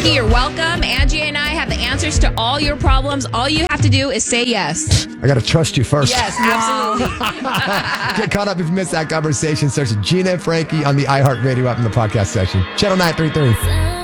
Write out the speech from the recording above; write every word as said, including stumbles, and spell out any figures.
Frankie, you're welcome. Angie and I have the answers to all your problems. All you have to do is say yes. I got to trust you first. Yes, absolutely. Get caught up if you missed that conversation. Search Gina and Frankie on the iHeartRadio app in the podcast section. Channel nine thirty-three.